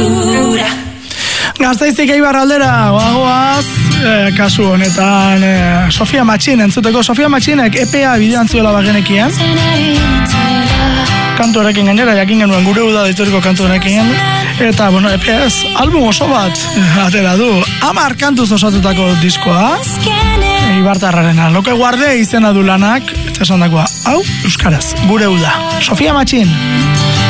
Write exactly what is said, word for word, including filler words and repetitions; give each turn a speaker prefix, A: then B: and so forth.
A: Gazteizik Eibar aldera goagoaz, eh, kasu honetan eh, Sofia Matxin entzuteko. Sofia Matxinek E P A bidean zuela bagenekien. Kantu horrekin gainera, jakin genuen gure uda deituriko kantu horrekin. Eta, bueno, E P S album oso bat atera du. Hamar kantuz osatutako diskoa. Eibartarrarena. Loke guarde izena du lanak. Eta esan dakoa, hau, euskaraz, gure uda. Sofia Matxin.